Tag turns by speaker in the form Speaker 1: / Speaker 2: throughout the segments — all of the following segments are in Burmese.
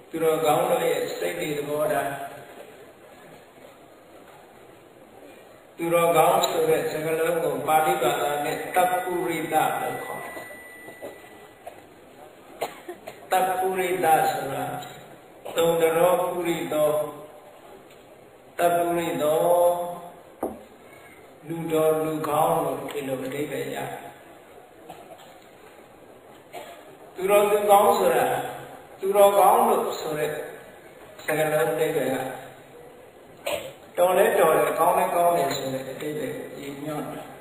Speaker 1: သူတော်ကောင်းတို့ရဲ့စိတ်တွေသဘောထားသူတော်ကောင်းဆိုတဲ့စကားလုံးကိုပါဠိဘာသာနဲ့တပ္ပုရိသလို့ခေါ်တယ်တပ္ပုရိသဆိုတာသုံးတော်ပုရိသောတပ္ပုရိသောလူတော်လူကောင်းလို့ဒီလိုအဓိပ္ပာယ်ရသူတော်သူကောင်းဆိုတာသူတော်ကောင်းလို့ဆိုတဲ့စကားလုံးအဓိပ္ပာယ်ကတော်လဲတော်တယ်ကောင်းလဲကောင်းတယ်ဆိုတဲ့အဓိပ္ပာယ်ရည်ညွှန်းတယ်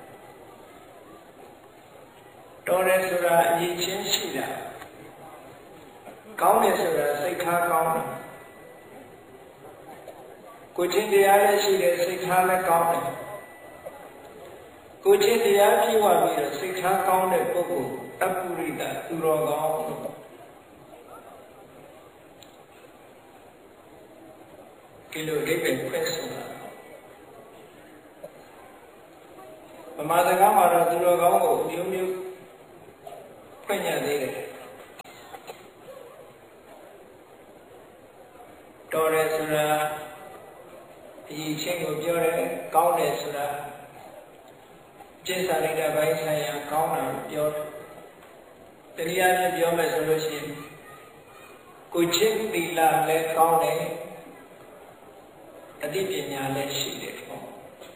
Speaker 1: တော်တယ်ဆိုတာအရေးချင်းရှိတာကောင်းတယ်ဆိုတာစိတ်ထားကောင်းတယ်ကိုချင်းတရားလည်းရှိတယ်စိတ်ထားလည်းကောင်းတယ်ကိုချင်းတရားပြည့်ဝပြီးတော့စိတ်ထားကောင်းတဲ့ပုဂ္ဂိုလ်တပ္ပုရိသသူတော်ကောင်းလို့ဒီလိုအဓိပ္ပာယ်ဖွင့်ဆိုတာဗမာစကားမှာတော့သူတော်ကောင်းကိုမျိုးမျိုးဖွင့်ရသေးတယ်တော်တယ်ဆိုတာဒီချင်းကိုပြောတယ်ကောင်းတယ်ဆိုတာကျင့်စာရိတ္တပိုင်းဆိုင်ရာကောင်းတာကိုပြောတယ်တရားနဲ့ပြောမယ်ဆိုလို့ရှိရင်ကိုချင်းသီလလည်းကောင်းတယ်အသိပညာလည်းရှိတယ်ပေါ့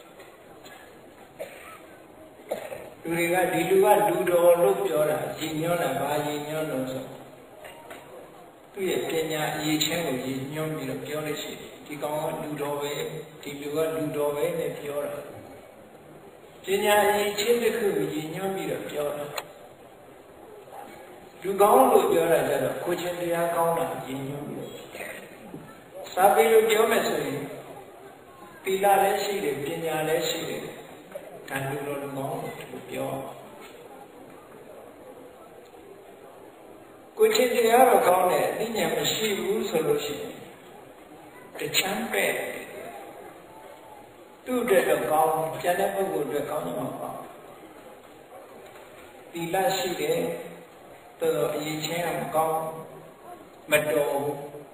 Speaker 1: လူတွေကဒီလူကလူတော်လို့ပြောတာရည်ညွှန်းတာဘာရည်ညွှန်းလို့ဆိုသူ့ရဲ့ပညာအရေးချင်းကိုရည်ညွှန်းပြီးတော့ပြောလို့ရှိတယ်ဒီကောင်ကလူတော်ပဲဒီလူကလူတော်ပဲနဲ့ပြောတာပညာအရေးချင်းတစ်ခုကိုရည်ညွှန်းပြီးတော့ပြောတာလူကောင်းလို့ပြောတာကြတော့ကိုချင်းတရားကောင်းတာရည်ညွှန်းပြီးစာပေလို့ပြောမယ်ဆိုရင်သီလလည်းရှိတယ်ပညာလည်းရှိတယ်ဒါလူတော်လူကောင်းလို့ပြောကိုချင်းတရားတော့ကောင်းတယ်အဉာဏ်မရှိဘူးဆိုလို့ရှိရင်တချမ်းပဲ့သူ့အတွက်တော့ကောင်းကျန်တဲ့ပုဂ္ဂိုလ်အတွက်ကောင်းမှာပေါ့သီလရှိတယ်တော်တော်အရေးချင်းမကောင်းမတော်ဘူး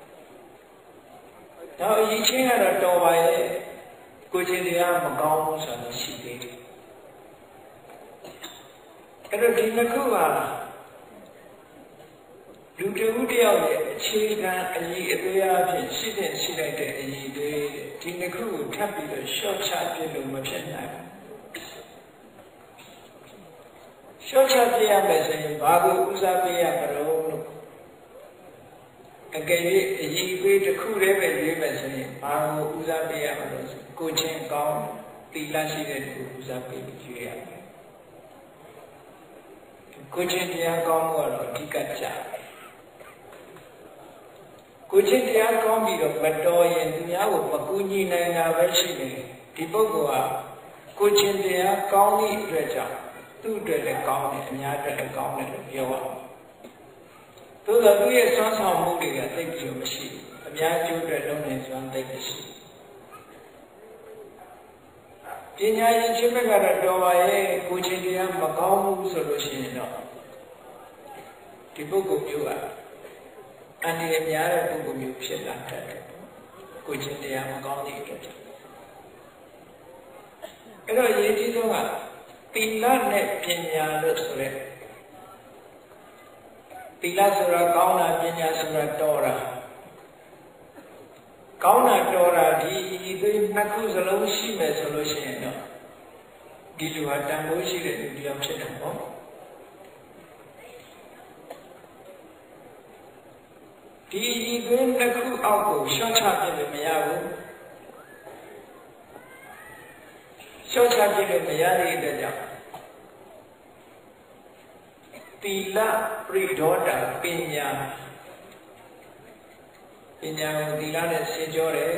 Speaker 1: တော့အရေးချင်းကတော့တော်ပါရဲ့ကိုချင်းတရားမကောင်းဘူးဆိုတော့ရှိသေးတယ်အဲ့တော့ဒီနှစ်ခုကလူတဦးတယောက်ရဲ့အခြေခံအရေးအသေးအဖြစ်ရှိတဲ့ရှိလိုက်တဲ့အရေးတွေဒီနှစ်ခုကိုထပ်ပြီးတော့ရှော့ချပြလို့မဖြစ်နိုင်ဘူးရှော့ချပြရမယ်ဆိုရင်ဘာကိုဦးစားပေးရမလို့အကယ်၍အရေးပေးတစ်ခုတည်းပဲရွေးမယ်ဆိုရင်ဘာကိုဦးစားပေးရမလို့ကိုချင်းကောင်းသီလရှိတဲ့သူဦးစားပေးရွေးရမယ်ကိုချင်းတရားကောင်းလို့တော့အဓိကကြကိုချင်းတရားကောင်းပြီးတော့မတော်ရင်သူများကိုမကူညီနိုင်တာပဲရှိတယ်ဒီပုဂ္ဂိုလ်ကကိုချင်းတရားကောင်းသည့်အတွက်ကြောင့်သူ့အတွက်လည်းကောင်းတယ်အများအတွက်လည်းကောင်းတယ်လို့ပြောရအောင်သို့သောသူရဲ့စွမ်းဆောင်မှုတွေကသိပ်ပြီးမရှိဘူးအများကျိုးအတွက်လုံးနေစွမ်းသိပ်မရှိပညာရည်ချင်းဘက်ကတော့တော်ပါရဲ့ကိုချင်းတရားမကောင်းဘူးဆိုလို့ရှိရင်တော့ဒီပုဂ္ဂိုလ်မျိုးကအန္တရာယ်များတဲ့ပုဂ္ဂိုလ်မျိုးဖြစ်လာတတ်တယ်ကိုချင်းတရားမကောင်းတဲ့အတွက်အဲ့တော့ရည်ကြီးဆုံးကသီလနဲ့ပညာလို့ဆိုရဲသီလဆိုတာကောင်းတာပညာဆိုတာတော်တာကောင်းတာတော်တာဒီသွေးနှစ်ခုစလုံးရှိမယ်ဆိုလို့ရှိရင်တော့ဒီလူဟာတန်ဖိုးရှိတဲ့လူတစ်ယောက်ဖြစ်တယ်ပေါ့ဒီသွေးနှစ်ခုအောက်ကိုရှော့ချပြလို့မရဘူးရှော့ချပြလို့မရတဲ့အတွက်ကြောင့်သီလပရိဒေါတပညာကိုသီလနဲ့ရှင်းကြောတယ်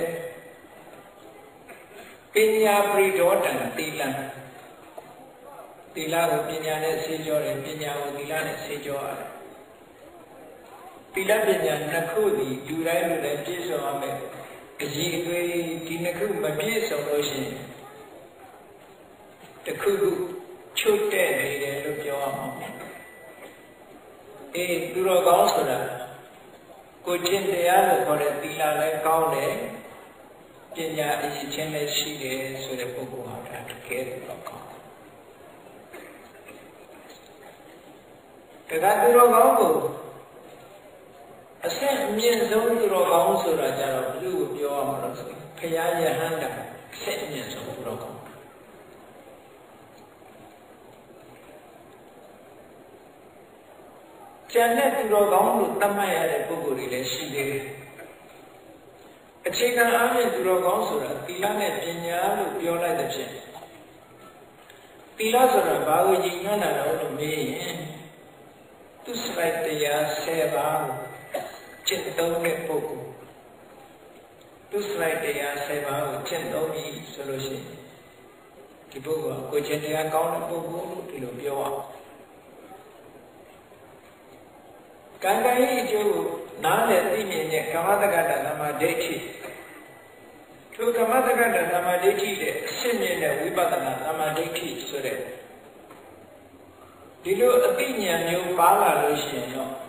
Speaker 1: ပညာပရိဒေါတသီလကိုပညာနဲ့ရှင်းကြောတယ်ပညာကိုသီလနဲ့ရှင်းကြောရတယ်သီလပညာနှစ်ခုဒီလူတိုင်းပြည့်စုံရမယ်အရေးအသွေးဒီနှစ်ခုမပြည့်စုံလို့ရှိရင်တစ်ခုခုချုပ်တဲ့နေတယ်လို့ပြောရမှာသူတော်ကောင်းဆိုတာကိုကျင့်တရားလို့ခေါ်တဲ့သီလလည်းကောင်းတယ်ပညာအရေးချင်းလည်းရှိတယ်ဆိုတဲ့ပုဂ္ဂိုလ်ဟာဒါတကယ်တော့ကောင်းတရားသူတော်ကောင်းကိုအဆင့်အမြင့်ဆုံးသူတော်ကောင်းဆိုတာကြတော့ဘယ်လိုပြောရမလဲဆိုဘုရားယဟန္တာအဆင့်အမြင့်ဆုံးသူတော်ကောင်းကျန်တဲ့သူတော်ကောင်းလို့သတ်မှတ်ရတဲ့ပုဂ္ဂိုလ်တွေလည်းရှိသေးတယ်အခြေခံအားဖြင့်သူတော်ကောင်းဆိုတာသီလနဲ့ပညာလို့ပြောလိုက်တဲ့ဖြင့်သီလဆိုတာဘာကိုညီညွတ်တာလဲလို့မေးရင်သူစရိုက်တရား10ပါးကိုကျင့်သုံးတဲ့ပုဂ္ဂိုလ်သူစရိုက်တရား10ပါးကိုကျင့်သုံးပြီဆိုလို့ရှိရင်ဒီပုဂ္ဂိုလ်ကကိုကျင့်တရားကောင်းတဲ့ပုဂ္ဂိုလ်လို့ဒီလိုပြောအောင်ကံကံဤအကျိုးကိုနားလည်သိမြင်တဲ့ကမ္မတက္ကတာသမာဓိဋ္ဌိထိုကမ္မတက္ကတာသမာဓိဋ္ဌိရဲ့အရှင်းမြင်တဲ့ဝိပဿနာသမာဓိဋ္ဌိဆိုတဲ့ဒီလိုအသိဉာဏ်မျိုးပါလာလို့ရှိရင်တော့